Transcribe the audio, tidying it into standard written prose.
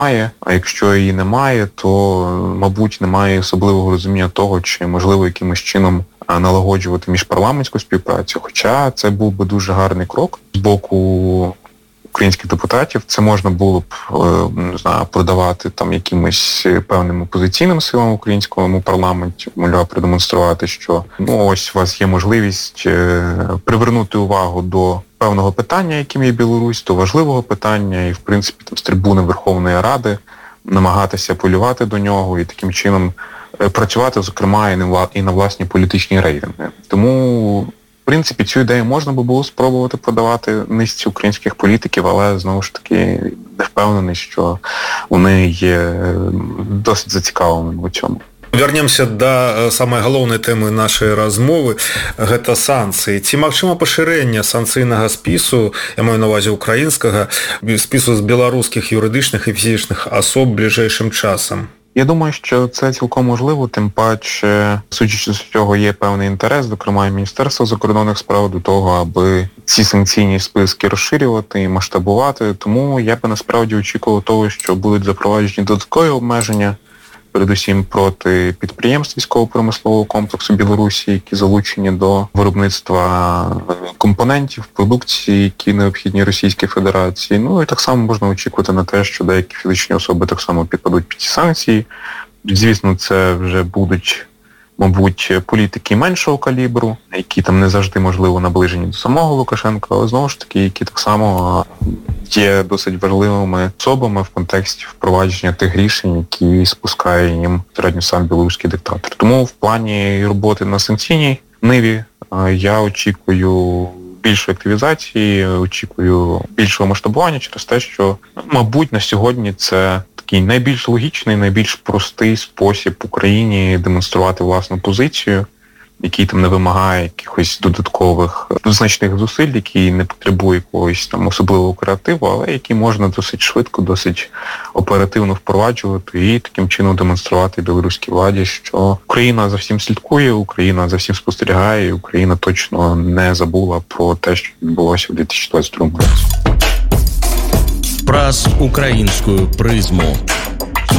має, а якщо її немає, то, мабуть, немає особливого розуміння того, чи можливо якимось чином налагоджувати міжпарламентську співпрацю. Хоча це був би дуже гарний крок з боку українських депутатів. Це можна було б, не знаю, продавати там якимось певним опозиційним силам в українському парламенті, мовляв, продемонструвати, що ось у вас є можливість привернути увагу до певного питання, яким є Білорусь, до важливого питання, і, в принципі, там з трибуни Верховної Ради намагатися апелювати до нього і таким чином працювати, зокрема, і на власні політичні рейтинги. Тому, в принципі, цю ідею можна би було спробувати продавати низці українських політиків, але, знову ж таки, не впевнений, що вони є досить зацікавленими у цьому. Вернемся да самай галоўнай тэмы нашай размовы, гэта санкцыі. Ці магчыма пашырэнне санкцыйнага спісу, я маю на ўвазе украінскага, спісу з беларускіх юридичних і фізичних особ ближайшим часом? Я думаю, що це цілком можливо, тим паче, судячи з цього, є певний інтерес, зокрема, і Міністерства закордонних справ до того, аби ці санкційні списки розширювати і масштабувати. Тому я би насправді очікував того, що будуть запроваджені додаткові обмеження, передусім проти підприємств військово-промислового комплексу Білорусі, які залучені до виробництва компонентів, продукції, які необхідні Російській Федерації. Ну і так само можна очікувати на те, що деякі фізичні особи так само підпадуть під ці санкції. Звісно, це вже будуть, мабуть, політики меншого калібру, які там не завжди, можливо, наближені до самого Лукашенка, але знову ж таки, які так само є досить важливими особами в контексті впровадження тих рішень, які спускає їм середньо сам білоруський диктатор. Тому в плані роботи на санкційній ниві я очікую більшої активізації, очікую більшого масштабування через те, що, мабуть, на сьогодні це такий найбільш логічний, найбільш простий спосіб Україні демонструвати власну позицію, який там не вимагає якихось додаткових значних зусиль, який не потребує якогось там особливого креативу, але який можна досить швидко, досить оперативно впроваджувати і таким чином демонструвати білоруській владі, що Україна за всім слідкує, Україна за всім спостерігає, і Україна точно не забула про те, що відбулося в 2022 році. Праз українську призму.